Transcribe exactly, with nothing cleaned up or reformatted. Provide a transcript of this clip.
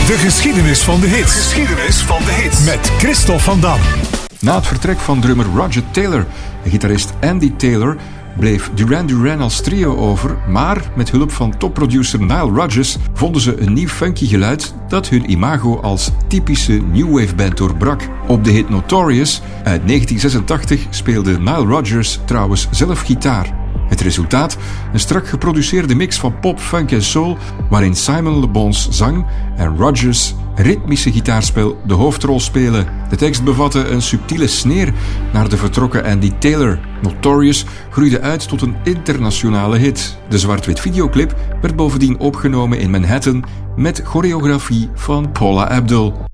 De geschiedenis van de hits. Geschiedenis van de hits. Met Christophe van Dam. Na het vertrek van drummer Roger Taylor en gitarist Andy Taylor bleef Duran Duran als trio over, maar met hulp van topproducer Nile Rodgers vonden ze een nieuw funky geluid dat hun imago als typische new wave band doorbrak. Op de hit Notorious uit negentien zesentachtig speelde Nile Rodgers trouwens zelf gitaar. Het resultaat? Een strak geproduceerde mix van pop, funk en soul, waarin Simon Le Bon's zang en Rodgers' ritmische gitaarspel de hoofdrol spelen. De tekst bevatte een subtiele sneer naar de vertrokken Andy Taylor. Notorious groeide uit tot een internationale hit. De zwart-wit videoclip werd bovendien opgenomen in Manhattan met choreografie van Paula Abdul.